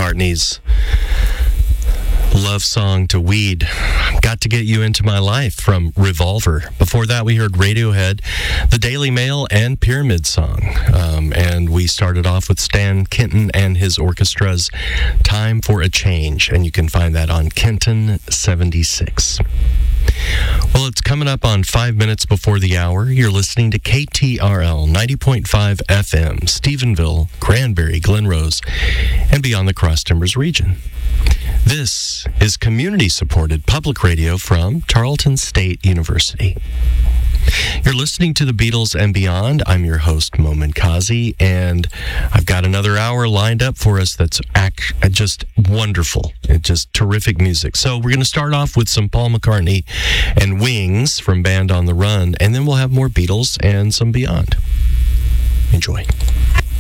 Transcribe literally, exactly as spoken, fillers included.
McCartney's love song to Weed, Got to Get You Into My Life from Revolver. Before that, we heard Radiohead, The Daily Mail, and Pyramid Song. Um, and we started off with Stan Kenton and his orchestra's Time for a Change. And you can find that on Kenton seventy-six. Well, it's coming up on five minutes before the hour. You're listening to K T R L ninety point five F M, Stephenville, Granbury, Glen Rose, and beyond the Cross Timbers region. This is community-supported public radio from Tarleton State University. You're listening to the Beatles and Beyond. I'm your host, Momin Kazi, and I've got another hour lined up for us that's act- just wonderful. It's just terrific music. So we're going to start off with some Paul McCartney and Wings from Band on the Run, and then we'll have more Beatles and some Beyond. Enjoy.